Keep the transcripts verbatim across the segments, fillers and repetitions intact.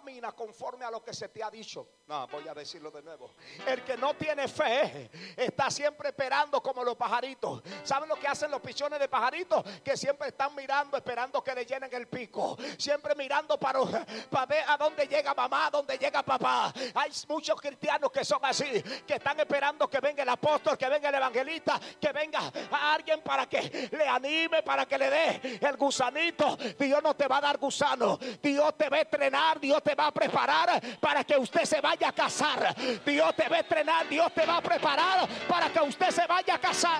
camina conforme a lo que se te ha dicho. No, voy a decirlo de nuevo. El que no tiene fe está siempre esperando como los pajaritos. ¿Saben lo que hacen los pichones de pajaritos? Que siempre están mirando, esperando que le llenen el pico. Siempre mirando para, para ver a dónde llega mamá, a dónde llega papá. Hay muchos cristianos que son así, que están esperando que venga el apóstol, que venga el evangelista, que venga a alguien para que le anime, para que le dé el gusanito. Dios no te va a dar gusano. Dios te va a entrenar, Dios te va a preparar para que usted se vaya a casar. Dios te va a entrenar, Dios te va a preparar para que usted se vaya a casar.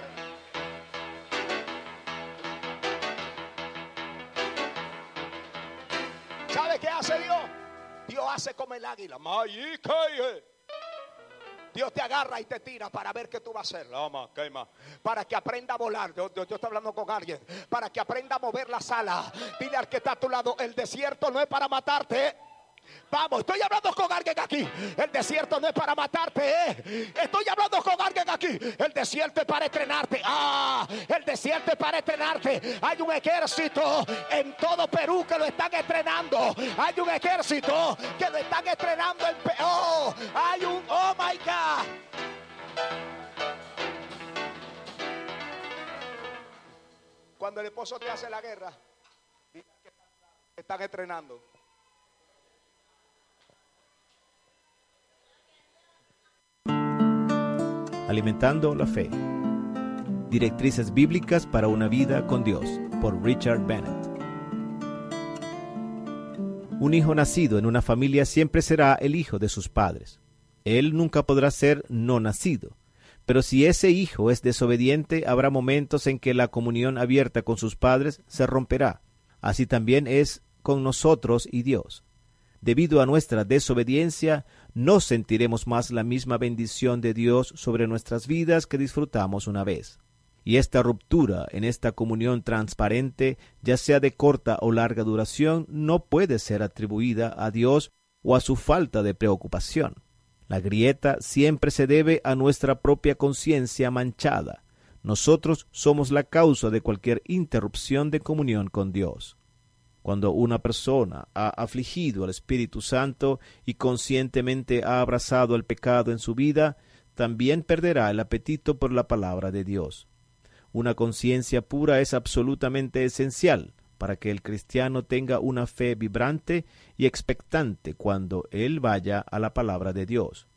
¿Sabe qué hace Dios? Dios hace como el águila. Dios te agarra y te tira para ver qué tú vas a hacer. Para que aprenda a volar. Yo, yo, yo estoy hablando con alguien. Para que aprenda a mover las alas. Dile al que está a tu lado: el desierto no es para matarte. Vamos, estoy hablando con alguien aquí. El desierto no es para matarte, ¿eh? Estoy hablando con alguien aquí. El desierto es para entrenarte. Ah, el desierto es para entrenarte. Hay un ejército en todo Perú que lo están entrenando. Hay un ejército que lo están entrenando en Perú. Oh, hay un, oh my God. Cuando el esposo te hace la guerra, están entrenando. Alimentando la fe. Directrices bíblicas para una vida con Dios, por Richard Bennett. Un hijo nacido en una familia siempre será el hijo de sus padres. Él nunca podrá ser no nacido. Pero si ese hijo es desobediente, habrá momentos en que la comunión abierta con sus padres se romperá. Así también es con nosotros y Dios. Debido a nuestra desobediencia, no sentiremos más la misma bendición de Dios sobre nuestras vidas que disfrutamos una vez. Y esta ruptura en esta comunión transparente, ya sea de corta o larga duración, no puede ser atribuida a Dios o a su falta de preocupación. La grieta siempre se debe a nuestra propia conciencia manchada. Nosotros somos la causa de cualquier interrupción de comunión con Dios. Cuando una persona ha afligido al Espíritu Santo y conscientemente ha abrazado el pecado en su vida, también perderá el apetito por la palabra de Dios. Una conciencia pura es absolutamente esencial para que el cristiano tenga una fe vibrante y expectante cuando él vaya a la palabra de Dios.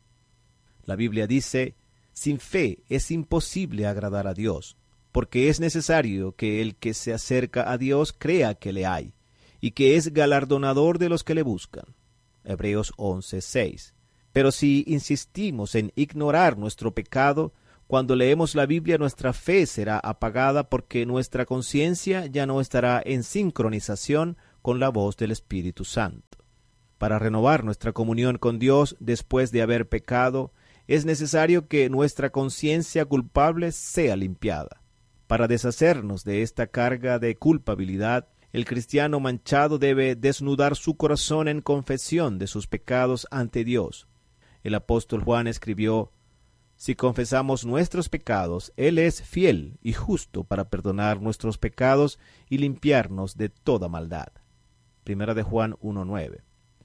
La Biblia dice: sin fe es imposible agradar a Dios, porque es necesario que el que se acerca a Dios crea que le hay, y que es galardonador de los que le buscan. Hebreos once seis. Pero si insistimos en ignorar nuestro pecado, cuando leemos la Biblia nuestra fe será apagada porque nuestra conciencia ya no estará en sincronización con la voz del Espíritu Santo. Para renovar nuestra comunión con Dios después de haber pecado, es necesario que nuestra conciencia culpable sea limpiada. Para deshacernos de esta carga de culpabilidad, el cristiano manchado debe desnudar su corazón en confesión de sus pecados ante Dios. El apóstol Juan escribió: si confesamos nuestros pecados, Él es fiel y justo para perdonar nuestros pecados y limpiarnos de toda maldad. Primera de Juan uno nueve.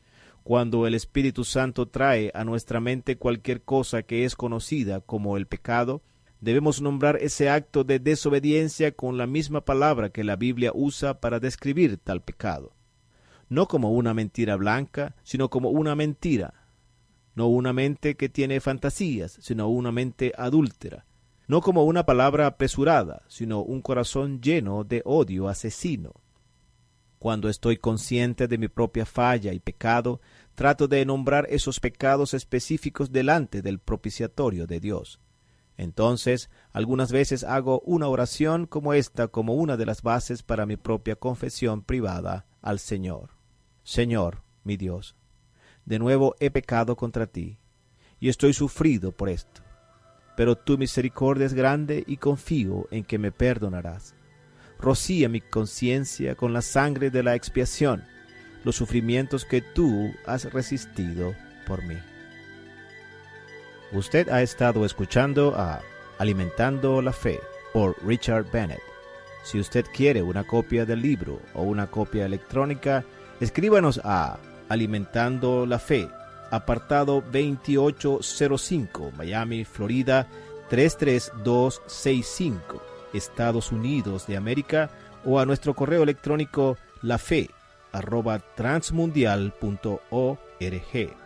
Cuando el Espíritu Santo trae a nuestra mente cualquier cosa que es conocida como el pecado, debemos nombrar ese acto de desobediencia con la misma palabra que la Biblia usa para describir tal pecado. No como una mentira blanca, sino como una mentira. No una mente que tiene fantasías, sino una mente adúltera. No como una palabra apresurada, sino un corazón lleno de odio asesino. Cuando estoy consciente de mi propia falla y pecado, trato de nombrar esos pecados específicos delante del propiciatorio de Dios. Entonces, algunas veces hago una oración como esta como una de las bases para mi propia confesión privada al Señor. Señor, mi Dios, de nuevo he pecado contra ti, y estoy sufrido por esto. Pero tu misericordia es grande y confío en que me perdonarás. Rocía mi conciencia con la sangre de la expiación, los sufrimientos que tú has resistido por mí. Usted ha estado escuchando a Alimentando la Fe por Richard Bennett. Si usted quiere una copia del libro o una copia electrónica, escríbanos a Alimentando la Fe, apartado veintiocho cero cinco, Miami, Florida tres tres dos seis cinco, Estados Unidos de América, o a nuestro correo electrónico lafe arroba transmundial punto org.